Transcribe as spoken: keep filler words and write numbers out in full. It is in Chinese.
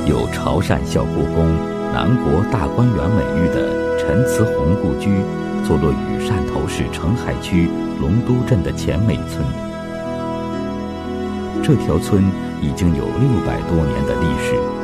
有潮汕小故宫、南国大观园美誉的陈慈洪故居，坐落于汕头市澄海区龙都镇的前美村。这条村已经有六百多年的历史。